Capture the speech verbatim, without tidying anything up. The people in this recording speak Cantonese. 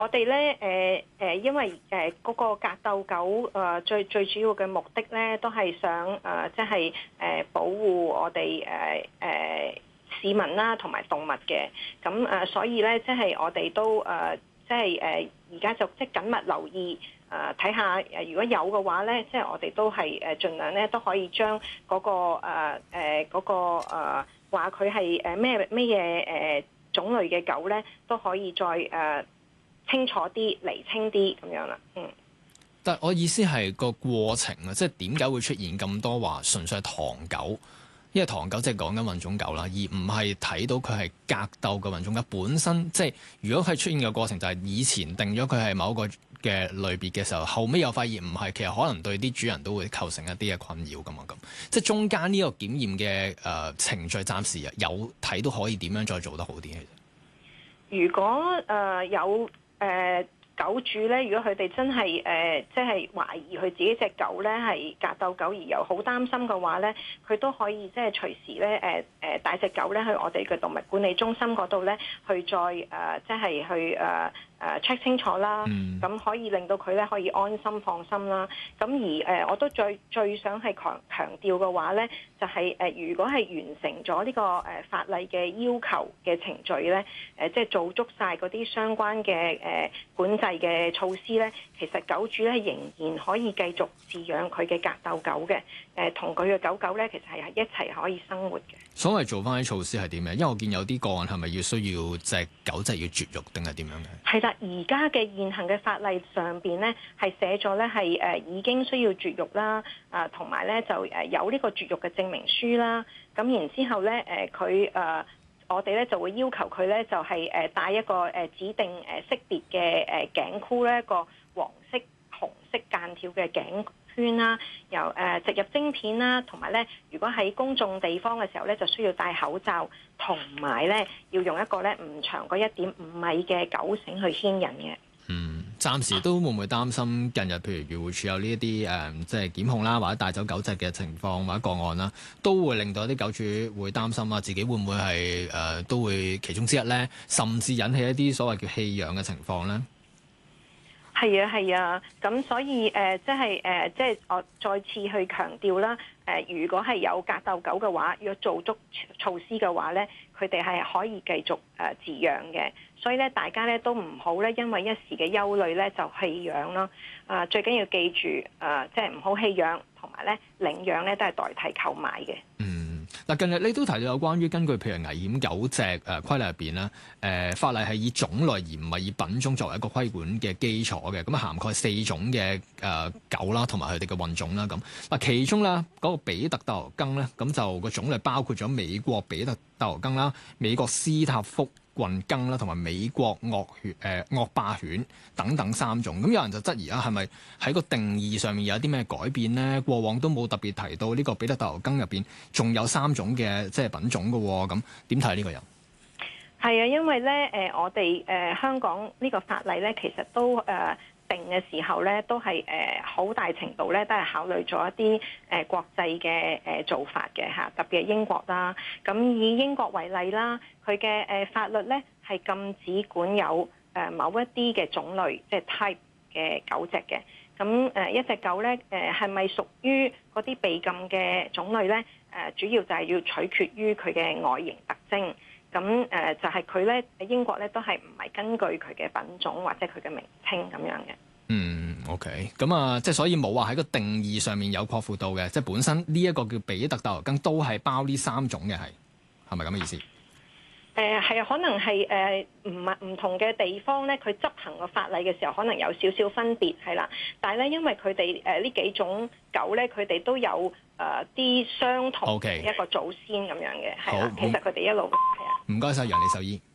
我哋咧誒誒，因為誒嗰、呃那個格鬥狗誒、呃、最最主要嘅目的咧，都係想誒即係誒保護我哋誒誒市民啦，同埋動物嘅。咁誒、呃，所以咧即係我哋都誒即係誒而家就即係緊密留意誒睇下誒，如果有嘅話咧，即係我哋都係誒盡量咧都可以將嗰、那個誒誒嗰個誒話佢係誒咩咩嘢誒種類嘅狗咧，都可以再誒。呃清楚啲、釐清啲咁樣啦，嗯。 但我意思係個過程啊，即係點解會出現咁多話純粹係唐狗？因為唐狗即係講緊混種狗啦，而唔係睇到佢係格鬥嘅混種狗本身。即係如果係出現嘅過程，就係以前定咗佢係某一個嘅類別嘅時候，後尾又發現唔係，其實可能對啲主人都會構成一啲嘅困擾噶嘛。咁即係中間呢個檢驗嘅誒程序，暫時有睇到可以點樣再做得好啲？其實如果誒、呃、有。誒、呃、狗主咧，如果佢哋真係誒、呃、即係懷疑佢自己隻狗咧係格鬥狗，而又好擔心嘅話咧，佢都可以即係隨時咧誒誒帶隻狗咧去我哋嘅動物管理中心嗰度咧去再誒、呃、即係去誒。呃誒 check 清楚啦，咁、嗯、可以令到佢咧可以安心放心啦。咁而誒、呃，我都最最想係強強調嘅話咧，就係、是、誒、呃，如果係完成咗呢、這個誒、呃、法例嘅要求嘅程序咧，誒、呃、即係做足晒嗰啲相關嘅誒、呃、管制嘅措施咧，其實狗主咧仍然可以繼續飼養佢嘅格鬥狗嘅，誒同佢嘅狗狗咧其實係一齊可以生活嘅。 所謂做翻啲措施係點樣？因為我見有啲個案係咪要需要隻狗隻要絕育定係點樣嘅？ 係啦。而家嘅現行嘅法例上邊咧，係寫咗咧係誒已經需要絕育啦，啊同埋咧就誒有呢個絕育嘅證明書啦。咁然之後咧誒佢誒我哋咧就會要求佢咧就係誒戴一個誒指定誒識別嘅誒頸箍咧，一個黃色、紅色間條嘅頸圈啦，由誒植入晶片啦，同埋咧，如果喺公眾地方嘅時候咧，就需要戴口罩，同埋咧要用一個咧唔長過一點五米嘅狗繩去牽引嘅。 嗯，暫時都會唔會擔心近日譬如漁護署有呢一啲誒，即係檢控啦，或者帶走狗隻嘅情況或者個案啦，都會令到啲狗主會擔心啊，自己會唔會係誒、呃、都會其中之一咧，甚至引起一啲所謂叫棄養嘅情況咧？ 係啊，係啊，咁所以誒、呃，即係誒、呃，即係我再次去強調啦。誒、呃，如果係有格鬥狗嘅話，如果做足措施嘅話咧，佢哋係可以繼續誒飼養嘅。所以咧，大家咧都唔好咧，因為一時嘅憂慮咧就棄養咯。啊、呃，最緊要記住誒、呃，即係唔好棄養，同埋咧領養咧都係代替購買嘅。 嗯。嗱，近日你都提到有關於根據譬如危險狗隻誒規例入邊咧，誒、呃、法例係以種類而唔係以品種作為一個規管嘅基礎嘅，咁啊涵蓋四種嘅誒、呃、狗啦，同埋佢哋嘅混種啦，咁嗱其中咧嗰、那個比特鬥牛梗咧，咁就個種類包括咗美國比特鬥牛梗啦、美國斯塔福混梗啦，同埋美國惡犬誒惡霸犬等等三種。咁有人就質疑啊，係咪喺個定義上面有啲咩改變呢？過往都冇特別提到呢個比特鬥牛梗入邊仲有三種嘅即係品種嘅喎。咁點睇呢個人？係啊，因為咧誒、呃，我哋誒、呃、香港呢個法例咧，其實都誒、呃、定嘅時候咧，都係誒好大程度咧，都係考慮咗一啲誒、呃、國際嘅誒、呃、做法嘅嚇，特別係英國啦。咁以英國為例啦，佢嘅誒法律咧係禁止管有誒、呃、某一啲嘅種類，即係 type 嘅狗隻嘅。咁誒、呃、一隻狗咧誒係咪屬於嗰啲被禁嘅種類咧？誒、呃、主要就係要取決於佢嘅外形特徵。咁誒、呃、就係佢咧，英國咧都係唔係根據佢嘅品種或者佢嘅名稱咁樣嘅。 嗯 ，OK，咁啊，即係所以冇話喺個定義上面有擴闊到嘅，即係本身呢一個叫比特鬥牛梗都係包呢三種嘅，係係咪咁嘅意思？誒係啊，可能係誒唔係唔同嘅地方咧，佢執行個法例嘅時候可能有少少分別係啦。但係咧，因為佢哋誒呢幾種狗咧，佢哋都有誒啲、呃、相同嘅一個祖先咁樣嘅，係啦。其實佢哋一路係啊。 唔該晒，楊李秀姨。